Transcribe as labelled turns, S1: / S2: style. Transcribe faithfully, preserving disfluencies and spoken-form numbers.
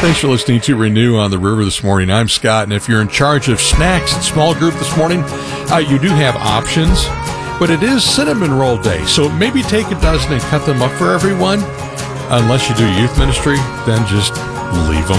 S1: Thanks for listening to Renew on the River this morning. I'm Scott, and if you're in charge of snacks at small group this morning, uh, you do have options, but it is Cinnamon Roll Day, so maybe take a dozen and cut them up for everyone. Unless you do youth ministry, then just leave them